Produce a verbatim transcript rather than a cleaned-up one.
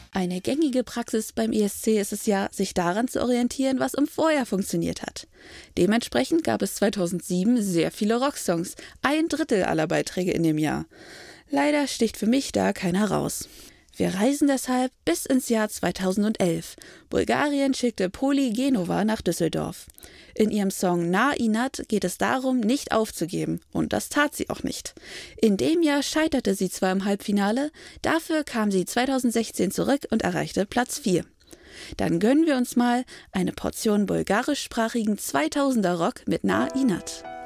Eine gängige Praxis beim E S C ist es ja, sich daran zu orientieren, was im Vorjahr funktioniert hat. Dementsprechend gab es zweitausendsieben sehr viele Rocksongs, ein Drittel aller Beiträge in dem Jahr. Leider sticht für mich da keiner raus. Wir reisen deshalb bis ins Jahr zweitausendelf. Bulgarien schickte Poli Genova nach Düsseldorf. In ihrem Song Na Inat geht es darum, nicht aufzugeben. Und das tat sie auch nicht. In dem Jahr scheiterte sie zwar im Halbfinale, dafür kam sie zweitausendsechzehn zurück und erreichte Platz vier. Dann gönnen wir uns mal eine Portion bulgarischsprachigen zweitausender Rock mit Na Inat.